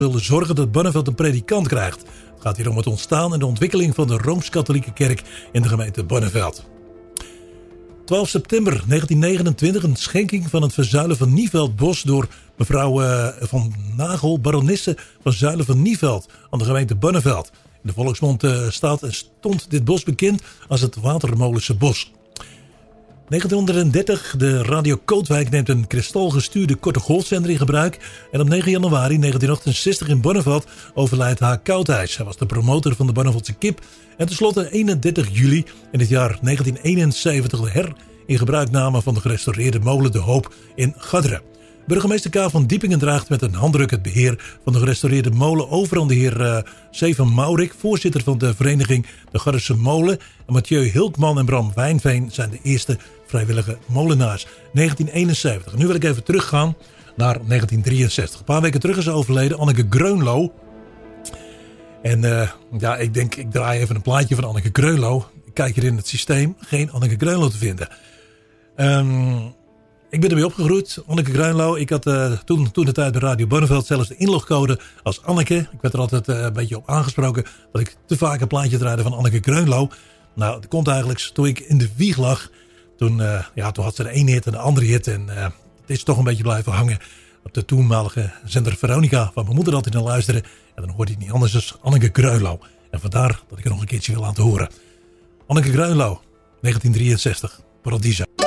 willen zorgen dat Barneveld een predikant krijgt. Het gaat hier om het ontstaan en de ontwikkeling van de Rooms-Katholieke Kerk in de gemeente Barneveld. 12 september 1929 een schenking van het verzuilen van Nieveldbos door mevrouw van Nagel, baronesse van Zuilen van Nieveld aan de gemeente Barneveld. In de volksmond staat en stond dit bos bekend als het Watermolense Bos. 1930, de Radio Kootwijk neemt een kristalgestuurde korte golfzender in gebruik. En op 9 januari 1968 in Barneveld overlijdt H. Koudijs. Hij was de promotor van de Barneveldse kip. En tenslotte 31 juli in het jaar 1971 de heringebruikname van de gerestaureerde molen De Hoop in Garderen. Burgemeester K. van Diepingen draagt met een handdruk het beheer van de gerestaureerde molen over aan de heer C. van Maurik, voorzitter van de vereniging De Gardense Molen. En Mathieu Hilkman en Bram Wijnveen zijn de eerste vrijwillige molenaars. 1971. Nu wil ik even teruggaan naar 1963. Een paar weken terug is overleden Anneke Greunlo. En ik denk, ik draai even een plaatje van Anneke Greunlo. Ik kijk hier in het systeem, geen Anneke Greunlo te vinden. Ik ben ermee opgegroeid, Anneke Greunlo. Ik had toen de tijd bij Radio Barneveld zelfs de inlogcode als Anneke. Ik werd er altijd een beetje op aangesproken dat ik te vaak een plaatje draaide van Anneke Greunlo. Nou, dat komt eigenlijk toen ik in de wieg lag. Toen had ze de ene hit en de andere hit. En het is toch een beetje blijven hangen op de toenmalige zender Veronica. Waar mijn moeder altijd naar luisterde. En dan hoorde ik niet anders dan Anneke Greunlo. En vandaar dat ik er nog een keertje wil laten horen. Anneke Greunlo, 1963, Paradiso.